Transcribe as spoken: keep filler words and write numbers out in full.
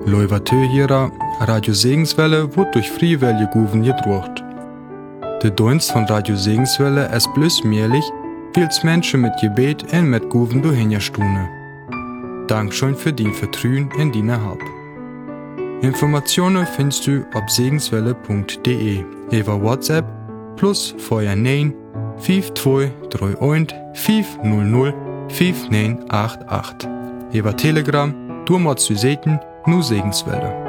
Leuvatö hierer, Radio Segenswelle wird durch Freiwillige Guven gedruckt. Der Dienst von Radio Segenswelle ist bloß möglich, weil es Menschen mit Gebet und mit Guven durchhinstune. Dankeschön für dein Vertrauen in deine Hab. Informationen findest du auf segenswelle punkt de über WhatsApp plus vorher neun fünf zwei drei eins fünf null null fünf neun acht acht. Über Telegram, du machst du Seiten, nur Segenswelle.